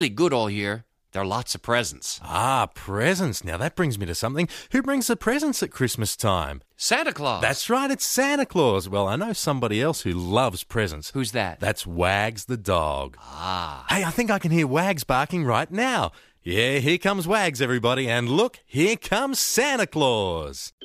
Really good all year. There are lots of presents. Ah, presents. Now that brings me to something. Who brings the presents at Christmas time? Santa Claus. That's right, it's Santa Claus. Well, I know somebody else who loves presents. Who's that? That's Wags the dog. Ah. Hey, I think I can hear Wags barking right now. Yeah, here comes Wags, everybody. And look, here comes Santa Claus.